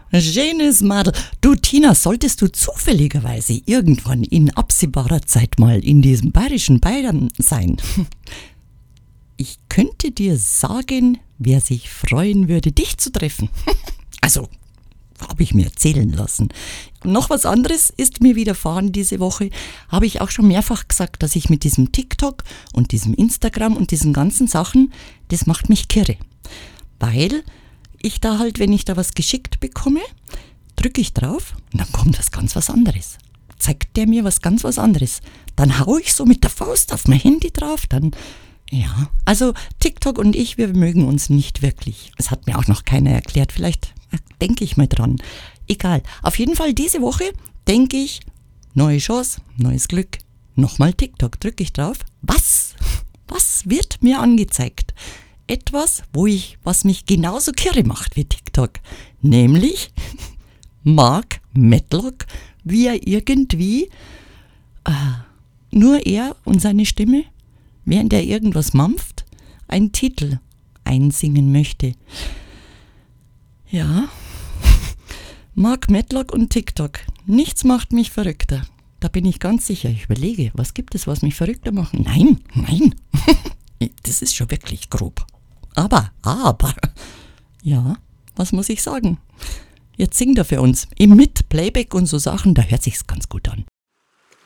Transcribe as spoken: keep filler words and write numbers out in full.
Schönes Madel. Du, Tina, solltest du zufälligerweise irgendwann in absehbarer Zeit mal in diesem bayerischen Bayern sein? Ich könnte dir sagen, wer sich freuen würde, dich zu treffen. Also, habe ich mir erzählen lassen. Noch was anderes ist mir widerfahren diese Woche. Habe ich auch schon mehrfach gesagt, dass ich mit diesem TikTok und diesem Instagram und diesen ganzen Sachen, das macht mich kirre. Weil ich da halt, wenn ich da was geschickt bekomme, drücke ich drauf und dann kommt das ganz was anderes. Zeigt der mir was ganz was anderes. Dann hau ich so mit der Faust auf mein Handy drauf, dann, ja. Also TikTok und ich, wir mögen uns nicht wirklich. Das hat mir auch noch keiner erklärt. Vielleicht denke ich mal dran. Egal. Auf jeden Fall diese Woche denke ich, neue Chance, neues Glück. Nochmal TikTok, drücke ich drauf. Was? Was wird mir angezeigt? Etwas, wo ich, was mich genauso kirre macht wie TikTok. Nämlich Mark Medlock, wie er irgendwie, äh, nur er und seine Stimme, während er irgendwas mampft, einen Titel einsingen möchte. Ja, Mark Medlock und TikTok. Nichts macht mich verrückter. Da bin ich ganz sicher. Ich überlege, was gibt es, was mich verrückter macht? Nein, nein. Das ist schon wirklich grob. Aber, aber, ja, was muss ich sagen? Jetzt singt er für uns. Im Mit Playback und so Sachen, da hört sich's ganz gut an.